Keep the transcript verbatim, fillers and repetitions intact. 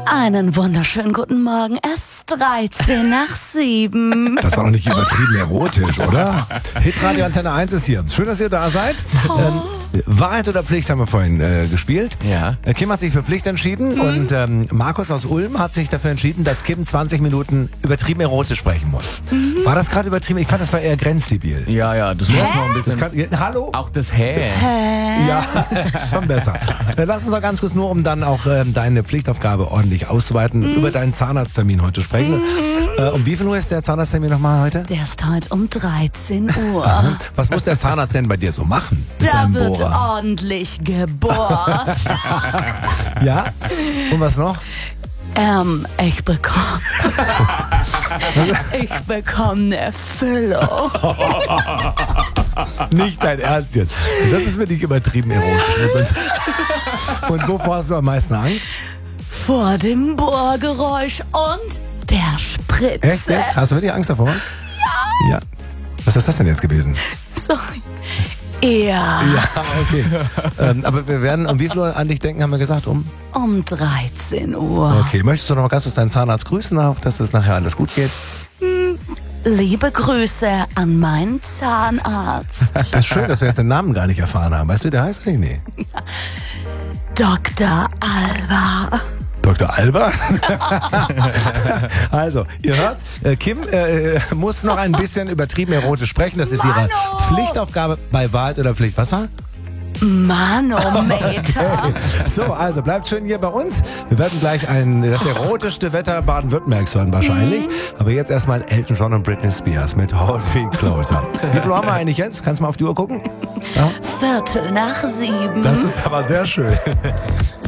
Einen wunderschönen guten Morgen. Es ist dreizehn nach sieben. Das war doch nicht übertrieben erotisch, oder? Hitradio Antenne eins ist hier. Schön, dass ihr da seid. Oh. Ähm, Wahrheit oder Pflicht haben wir vorhin äh, gespielt. Ja. Äh, Kim hat sich für Pflicht entschieden Mhm. und ähm, Markus aus Ulm hat sich dafür entschieden, dass Kim zwanzig Minuten übertrieben erotisch sprechen muss. Mhm. War das gerade übertrieben? Ich fand, das war eher grenzdebil. Ja, ja, das muss noch ein Das bisschen. kann, ja, hallo? Auch das Hä. Ja, schon besser. Äh, Lass uns doch ganz kurz nur, um dann auch ähm, deine Pflichtaufgabe ordentlich auszuweiten, Mhm. über deinen Zahnarzttermin heute sprechen. Äh, um wie viel Uhr ist der Zahnarzttermin nochmal heute? Der ist heute um dreizehn Uhr. Was muss der Zahnarzt denn bei dir so machen? Mit Da seinem wird Bohrer? ordentlich gebohrt. Ja? Und was noch? ähm, ich bekomme... ich bekomme eine Füllung. Nicht dein Ernst jetzt. Das ist wirklich übertrieben erotisch. Und wovor hast du am meisten Angst? Vor dem Bohrgeräusch und der Spritze. Echt jetzt? Hast du wirklich Angst davor? Ja. Ja. Was ist das denn jetzt gewesen? Sorry. Ja, Ja, okay. ähm, aber wir werden um wie viel Uhr an dich denken, haben wir gesagt? Um? um dreizehn Uhr. Okay, möchtest du noch mal ganz kurz deinen Zahnarzt grüßen, auch, dass es nachher alles gut geht? Liebe Grüße an meinen Zahnarzt, Das ist schön, dass wir jetzt den Namen gar nicht erfahren haben. Weißt du, der heißt eigentlich? Nee. Doktor Alba. Doktor Alba? Also, ihr hört, äh, Kim äh, muss noch ein bisschen übertrieben erotisch sprechen. Das ist ihre Mano! Pflichtaufgabe bei Wahrheit oder Pflicht. Was war? Manometer. So, also bleibt schön hier bei uns. Wir werden gleich ein, das erotischste Wetter Baden-Württembergs hören wahrscheinlich. Aber jetzt erstmal Elton John und Britney Spears mit Hold Me Closer. Wie viel haben wir eigentlich jetzt? Kannst du mal auf die Uhr gucken? Ja? Viertel nach sieben. Das ist aber sehr schön.